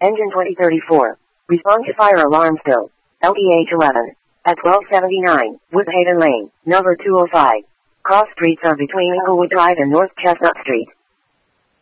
Engine 2034. Respond to fire alarm spill. LDH 11. At 1279, Woodhaven Lane, number 205. Cross streets are between Inglewood Drive and North Chestnut Street.